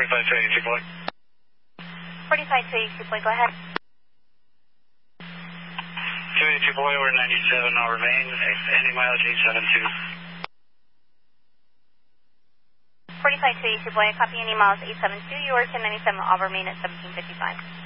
45-282, boy. 45-282, boy, go ahead. 282, boy, over 97, I'll remain. Ending mileage 872. 45-282, boy, copy any miles 872. You are 1097, I'll remain at 1755.